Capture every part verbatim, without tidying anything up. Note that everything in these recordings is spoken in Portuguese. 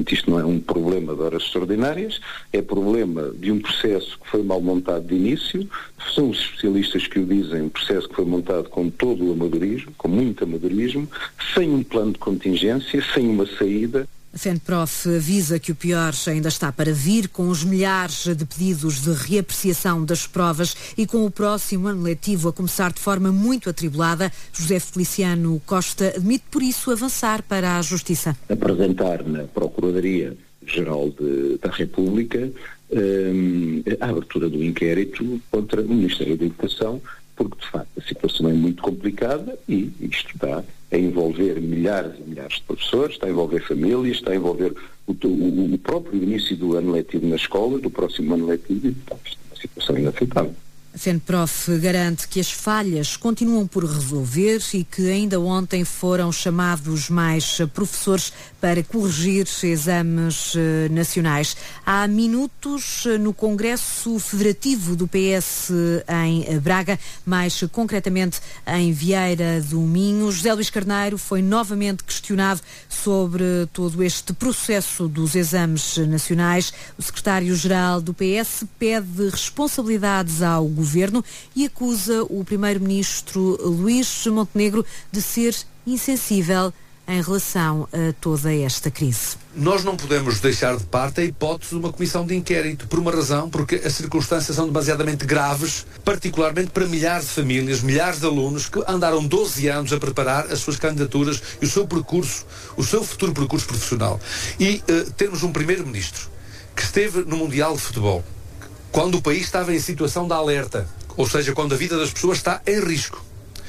Isto não é um problema de horas extraordinárias, é problema de um processo que foi mal montado de início. São os especialistas que o dizem, um processo que foi montado com todo o amadorismo, com muito amadorismo, sem um plano de contingência, sem uma saída. A FENPROF avisa que o pior ainda está para vir, com os milhares de pedidos de reapreciação das provas e com o próximo ano letivo a começar de forma muito atribulada. José Feliciano Costa admite, por isso, avançar para a Justiça. Apresentar na Procuradoria-Geral de, da República hum, a abertura do inquérito contra o Ministério da Educação, porque, de facto, a situação é muito complicada e isto está a envolver milhares e milhares de professores, está a envolver famílias, está a envolver o, o, o próprio início do ano letivo na escola, do próximo ano letivo, e, portanto, isto é uma situação inaceitável. A FENPROF garante que as falhas continuam por resolver e que ainda ontem foram chamados mais professores para corrigir exames eh, nacionais. Há minutos no Congresso Federativo do P S em Braga, mais concretamente em Vieira do Minho, José Luís Carneiro foi novamente questionado sobre todo este processo dos exames nacionais. O secretário-geral do P S pede responsabilidades ao Governo e acusa o primeiro-ministro Luís Montenegro de ser insensível em relação a toda esta crise. Nós não podemos deixar de parte a hipótese de uma comissão de inquérito, por uma razão, porque as circunstâncias são demasiadamente graves, particularmente para milhares de famílias, milhares de alunos que andaram doze anos a preparar as suas candidaturas e o seu percurso, o seu futuro percurso profissional. E uh, temos um primeiro-ministro que esteve no Mundial de Futebol, quando o país estava em situação de alerta, ou seja, quando a vida das pessoas está em risco.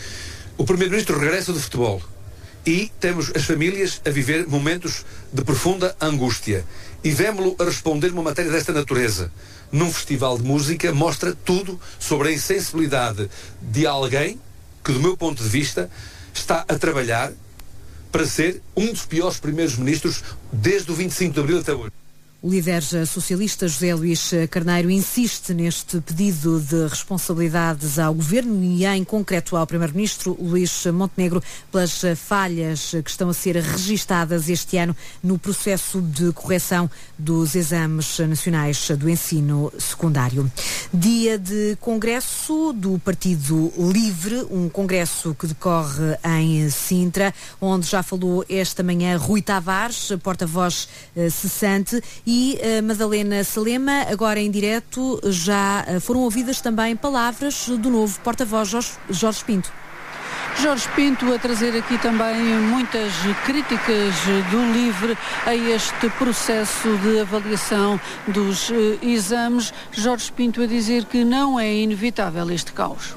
O primeiro-ministro regressa do futebol e temos as famílias a viver momentos de profunda angústia. E vemo-lo a responder uma matéria desta natureza. Num festival de música mostra tudo sobre a insensibilidade de alguém que, do meu ponto de vista, está a trabalhar para ser um dos piores primeiros-ministros desde o vinte e cinco de abril até hoje. O líder socialista José Luís Carneiro insiste neste pedido de responsabilidades ao Governo e, em concreto, ao primeiro-ministro Luís Montenegro pelas falhas que estão a ser registadas este ano no processo de correção dos exames nacionais do ensino secundário. Dia de congresso do Partido Livre, um congresso que decorre em Sintra, onde já falou esta manhã Rui Tavares, porta-voz eh, cessante, e uh, Madalena Salema, agora em direto, já uh, foram ouvidas também palavras do novo porta-voz Jorge, Jorge Pinto. Jorge Pinto a trazer aqui também muitas críticas do Livre a este processo de avaliação dos uh, exames. Jorge Pinto a dizer que não é inevitável este caos.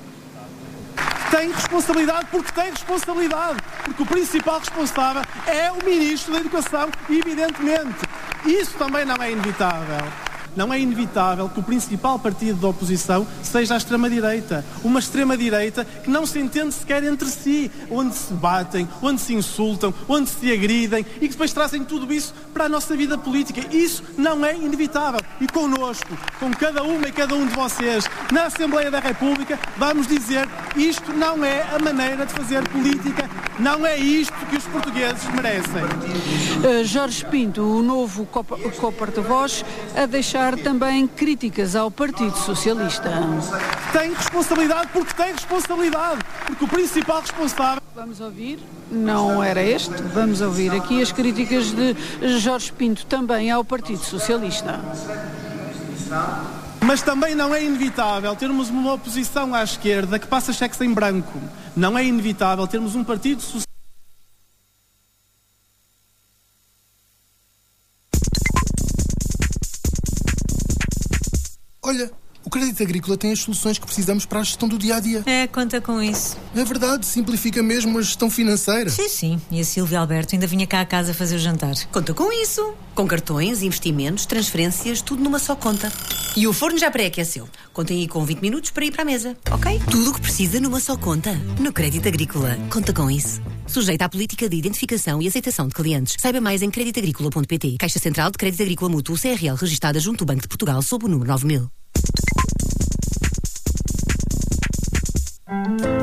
Tem responsabilidade porque tem responsabilidade, porque o principal responsável é o Ministro da Educação, evidentemente. Isso também não é inevitável. Não é inevitável que o principal partido da oposição seja a extrema-direita. Uma extrema-direita que não se entende sequer entre si, onde se batem, onde se insultam, onde se agridem e que depois trazem tudo isso para a nossa vida política. Isso não é inevitável. E connosco, com cada uma e cada um de vocês, na Assembleia da República, vamos dizer isto não é a maneira de fazer política, não é isto que os portugueses merecem. Uh, Jorge Pinto, o novo co-porta-voz, a deixar também críticas ao Partido Socialista. Tem responsabilidade porque tem responsabilidade, porque o principal responsável... Vamos ouvir, não era este, vamos ouvir aqui as críticas de Jorge Pinto também ao Partido Socialista. Mas também não é inevitável termos uma oposição à esquerda que passa cheques em branco. Não é inevitável termos um Partido Socialista. Olha, o Crédito Agrícola tem as soluções que precisamos para a gestão do dia-a-dia. É, conta com isso. É verdade, simplifica mesmo a gestão financeira. Sim, sim. E a Silvia Alberto ainda vinha cá a casa fazer o jantar. Conta com isso. Com cartões, investimentos, transferências, tudo numa só conta. E o forno já pré-aqueceu. Contem aí com vinte minutos para ir para a mesa, ok? Tudo o que precisa numa só conta. No Crédito Agrícola. Conta com isso. Sujeita à política de identificação e aceitação de clientes. Saiba mais em crédito agrícola ponto pt. Caixa Central de Crédito Agrícola Mútuo C R L, registada junto ao Banco de Portugal sob o número nove mil.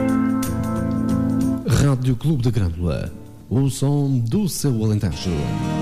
Rádio Clube da Grândola, o som do seu Alentejo.